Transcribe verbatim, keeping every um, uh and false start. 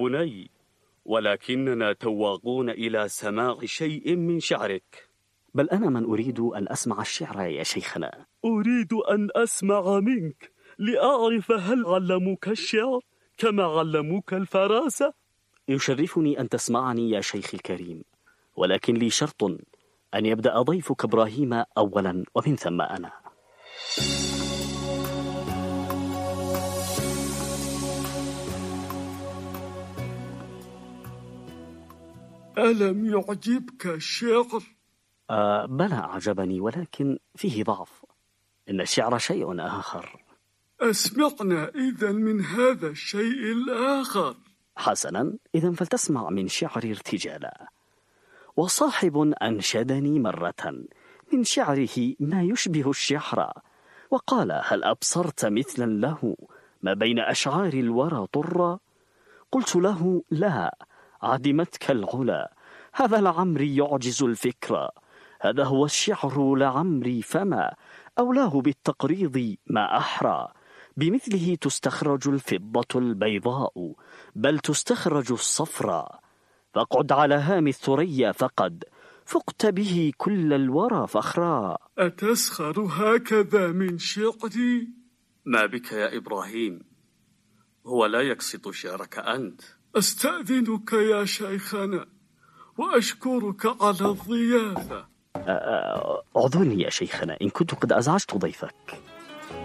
بني، ولكننا تواقون إلى سماع شيء من شعرك. بل أنا من أريد أن أسمع الشعر يا شيخنا. أريد أن أسمع منك لأعرف هل علموك الشعر كما علموك الفراسة؟ يشرفني أن تسمعني يا شيخ الكريم، ولكن لي شرط، أن يبدأ ضيفك إبراهيم أولا ومن ثم أنا. ألم يعجبك الشعر؟ آه بلى أعجبني، ولكن فيه ضعف. إن الشعر شيء آخر. أسمعنا إذن من هذا الشيء الآخر. حسنا، إذن فلتسمع من شعر ارتجالا. وصاحب أنشدني مرة من شعره ما يشبه الشعر، وقال: هل أبصرت مثلا له ما بين أشعار الورى طرا؟ قلت له: لا، عدمتك العلا، هذا لعمري يعجز الفكرة، هذا هو الشعر لعمري، فما أولاه بالتقريض ما أحرى، بمثله تستخرج الفضة البيضاء، بل تستخرج الصفراء، فاقعد على هام الثريا فقد فقت به كل الورى فخرا. أتسخر هكذا من شعري؟ ما بك يا إبراهيم؟ هو لا يقصد شعرك أنت. أستأذنك يا شيخنا، وأشكرك على الضيافة. أعذرني يا شيخنا إن كنت قد أزعجت ضيفك.